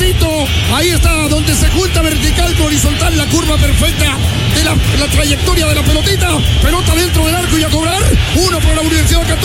Luisito, ahí está donde se junta vertical con horizontal, la curva perfecta de la trayectoria de la pelotita, pelota dentro del arco y a cobrar, uno para la Universidad Católica.